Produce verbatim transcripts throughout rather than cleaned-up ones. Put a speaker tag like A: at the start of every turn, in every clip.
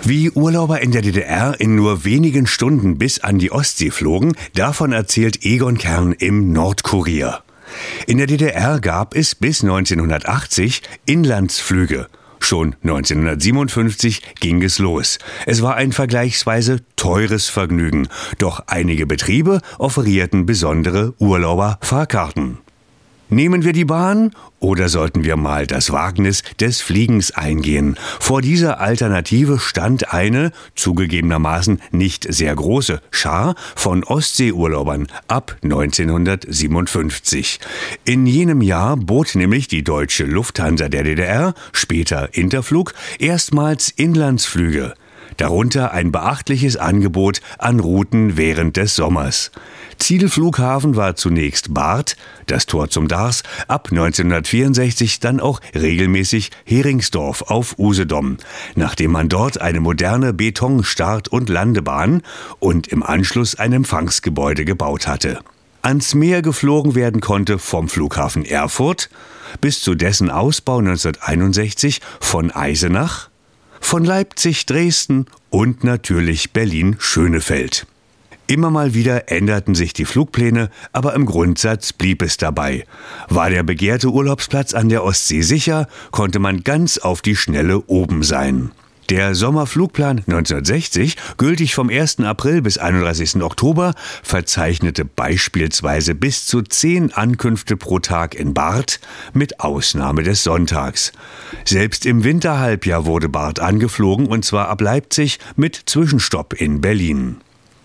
A: Wie Urlauber in der D D R in nur wenigen Stunden bis an die Ostsee flogen, davon erzählt Egon Kern im Nordkurier. In der D D R gab es bis neunzehnhundertachtzig Inlandsflüge. Schon neunzehnhundertsiebenundfünfzig ging es los. Es war ein vergleichsweise teures Vergnügen, doch einige Betriebe offerierten besondere Urlauberfahrkarten. Nehmen wir die Bahn oder sollten wir mal das Wagnis des Fliegens eingehen? Vor dieser Alternative stand eine, zugegebenermaßen nicht sehr große, Schar von Ostseeurlaubern ab neunzehnhundertsiebenundfünfzig. In jenem Jahr bot nämlich die Deutsche Lufthansa der D D R, später Interflug, erstmals Inlandsflüge. Darunter ein beachtliches Angebot an Routen während des Sommers. Zielflughafen war zunächst Barth, das Tor zum Dars, ab neunzehnhundertvierundsechzig dann auch regelmäßig Heringsdorf auf Usedom, nachdem man dort eine moderne Betonstart- und Landebahn und im Anschluss ein Empfangsgebäude gebaut hatte. Ans Meer geflogen werden konnte vom Flughafen Erfurt bis zu dessen Ausbau neunzehnhunderteinundsechzig von Eisenach, von Leipzig, Dresden und natürlich Berlin-Schönefeld. Immer mal wieder änderten sich die Flugpläne, aber im Grundsatz blieb es dabei. War der begehrte Urlaubsplatz an der Ostsee sicher, konnte man ganz auf die Schnelle oben sein. Der Sommerflugplan neunzehnhundertsechzig, gültig vom ersten April bis einunddreißigsten Oktober, verzeichnete beispielsweise bis zu zehn Ankünfte pro Tag in Barth, mit Ausnahme des Sonntags. Selbst im Winterhalbjahr wurde Barth angeflogen, und zwar ab Leipzig mit Zwischenstopp in Berlin.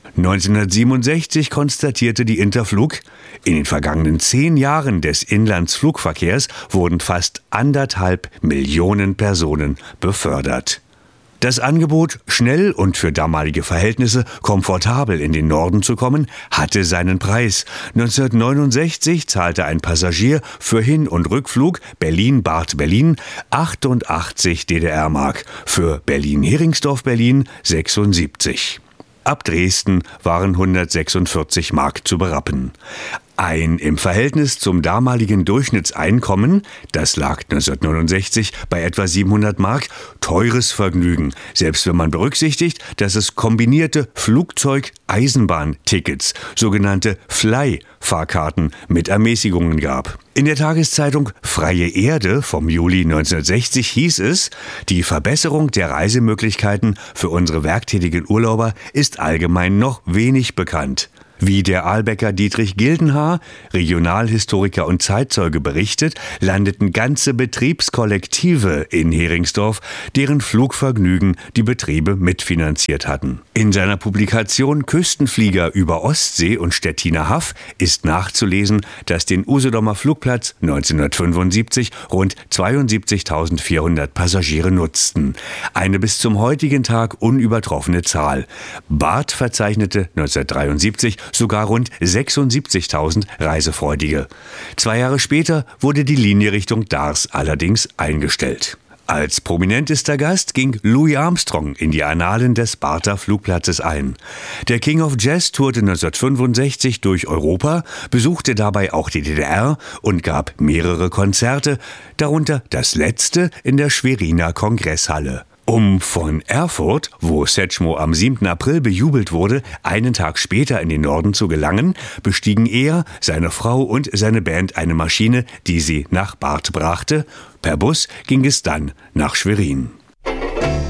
A: neunzehnhundertsiebenundsechzig konstatierte die Interflug, in den vergangenen zehn Jahren des Inlandsflugverkehrs wurden fast anderthalb Millionen Personen befördert. Das Angebot, schnell und für damalige Verhältnisse komfortabel in den Norden zu kommen, hatte seinen Preis. neunzehnhundertneunundsechzig zahlte ein Passagier für Hin- und Rückflug Berlin-Barth-Berlin achtundachtzig D D R-Mark, für Berlin-Heringsdorf-Berlin sechsundsiebzig. Ab Dresden waren hundertsechsundvierzig Mark zu berappen. Ein im Verhältnis zum damaligen Durchschnittseinkommen, das lag neunzehnhundertneunundsechzig bei etwa siebenhundert Mark, teures Vergnügen, selbst wenn man berücksichtigt, dass es kombinierte Flugzeug-Eisenbahn-Tickets, sogenannte Fly-Fahrkarten mit Ermäßigungen gab. In der Tageszeitung Freie Erde vom Juli neunzehnhundertsechzig hieß es, die Verbesserung der Reisemöglichkeiten für unsere werktätigen Urlauber ist allgemein noch wenig bekannt. Wie der Ahlbecker Dietrich Gildenhaar, Regionalhistoriker und Zeitzeuge, berichtet, landeten ganze Betriebskollektive in Heringsdorf, deren Flugvergnügen die Betriebe mitfinanziert hatten. In seiner Publikation Küstenflieger über Ostsee und Stettiner Haff ist nachzulesen, dass den Usedomer Flugplatz neunzehnhundertfünfundsiebzig rund zweiundsiebzigtausendvierhundert Passagiere nutzten. Eine bis zum heutigen Tag unübertroffene Zahl. Barth verzeichnete neunzehnhundertdreiundsiebzig sogar rund sechsundsiebzigtausend Reisefreudige. Zwei Jahre später wurde die Linie Richtung Dars allerdings eingestellt. Als prominentester Gast ging Louis Armstrong in die Annalen des Barther Flugplatzes ein. Der King of Jazz tourte neunzehnhundertfünfundsechzig durch Europa, besuchte dabei auch die D D R und gab mehrere Konzerte, darunter das letzte in der Schweriner Kongresshalle. Um von Erfurt, wo Setschmo am siebten April bejubelt wurde, einen Tag später in den Norden zu gelangen, bestiegen er, seine Frau und seine Band eine Maschine, die sie nach Barth brachte. Per Bus ging es dann nach Schwerin.